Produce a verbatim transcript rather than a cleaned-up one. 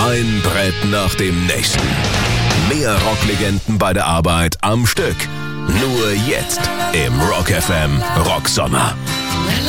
Ein Brett nach dem nächsten. Mehr Rocklegenden bei der Arbeit am Stück. Nur jetzt im Rock F M Rocksommer.